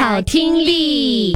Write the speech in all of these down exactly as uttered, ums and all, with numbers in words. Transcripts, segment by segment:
考听力。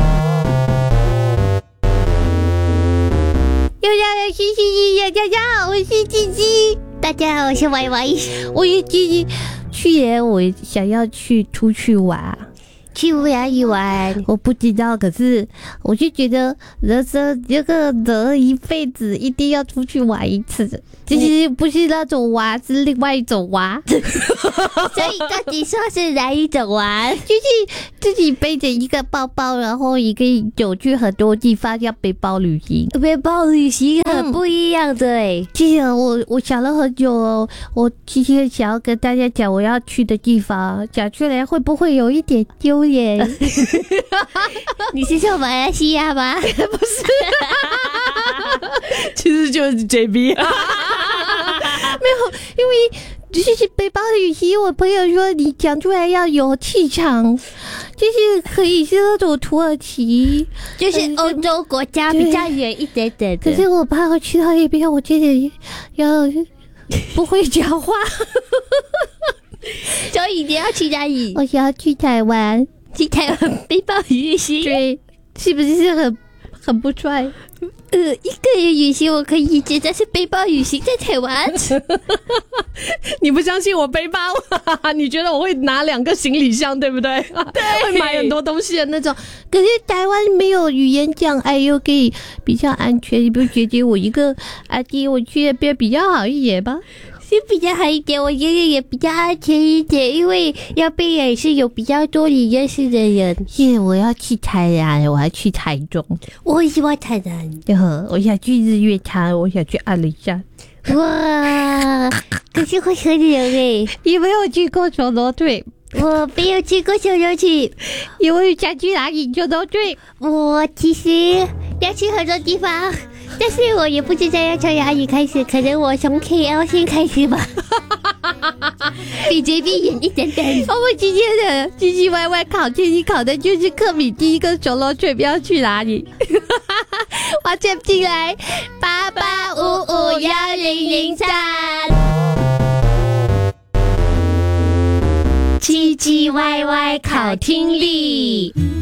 又要有新新音乐，大家好，我是鸡鸡。 大家好，我是 Y Y。 我是鸡鸡。去年我想要去出去玩， 去哪里玩？ 我不知道，可是我就觉得人生这个人一辈子一定要出去玩一次。其实不是那种玩，是另外一种玩。 所以到底说是哪一种玩？ 就是自己背着一个包包，然后也可以走去很多地方，叫背包旅行。 背包旅行很不一样的诶、欸。 其实我我想了很久哦，我其实想要跟大家讲我要去的地方，讲出来会不会有一点丢脸？ 你是说马来西亚吗？ 不是，其实就是 J B。没有，因为就是背包旅行，我朋友说你讲出来要有气场，就是可以是那种土耳其， 就是欧洲国家比较远一点点的。 可是我怕我去到那边，我觉得要不会讲话。 所以你要去哪里？ 我想要去台湾， 去台湾背包旅行。 对，是不是很很不帅？ 呃，一个人旅行我可以理解，但是背包旅行在台湾， 你不相信我背包？你觉得我会拿两个行李箱，对不对？对，会买很多东西的那种。 可是台湾没有语言障碍，又可以比较安全，你不觉得我一个阿弟我去那边比较好一点吗？ 是比较好一点，我觉得也比较安全一点，因为那边也是有比较多你认识的人。 是我要去台南，我要去台中， 我很喜欢台南。 对，我想去日月潭，我想去阿里山。 哇，可是会很冷诶。 你没有去过手罗队？ 我没有去过手罗去。 你会想去哪里手罗队？ 我其实要去很多地方，但是我也不知道要从哪里开始，可能我从 K L 先开始吧。比 J B 远一点点。 我们今天的唧唧歪歪考听力考的就是克米第一个手罗队要去哪里？我接进来八八五五幺零零三。 唧唧歪歪考听力。